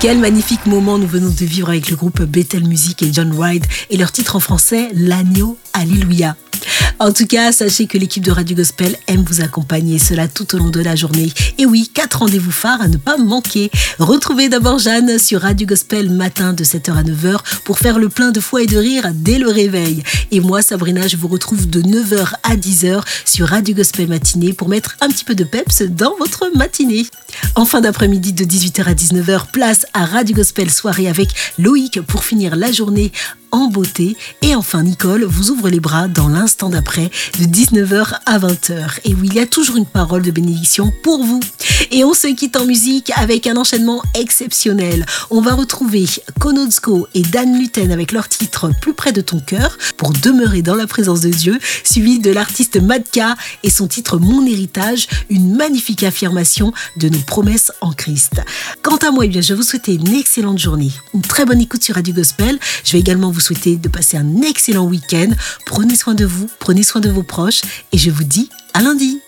Quel magnifique moment nous venons de vivre avec le groupe Bethel Music et John Ride et leur titre en français, L'Agneau, Alléluia. En tout cas, sachez que l'équipe de Radio Gospel aime vous accompagner, cela tout au long de la journée. Et oui, 4 rendez-vous phares à ne pas manquer. Retrouvez d'abord Jeanne sur Radio Gospel matin de 7h à 9h pour faire le plein de foi et de rire dès le réveil. Et moi, Sabrina, je vous retrouve de 9h à 10h sur Radio Gospel matinée pour mettre un petit peu de peps dans votre matinée. En fin d'après-midi de 18h à 19h, place à Radio Gospel soirée avec Loïc pour finir la journée en beauté. Et enfin, Nicole vous ouvre les bras dans l'instant d'après de 19h à 20h. Et oui, il y a toujours une parole de bénédiction pour vous. Et on se quitte en musique avec un enchaînement exceptionnel. On va retrouver Konodzko et Dan Luten avec leur titre Plus près de ton cœur pour demeurer dans la présence de Dieu, suivi de l'artiste Madka et son titre Mon héritage, une magnifique affirmation de nos promesses en Christ. Quant à moi, je vais vous souhaiter une excellente journée, une très bonne écoute sur Radio Gospel. Je vais également vous souhaiter de passer un excellent week-end. Prenez soin de vous, prenez soin de vos proches et je vous dis à lundi.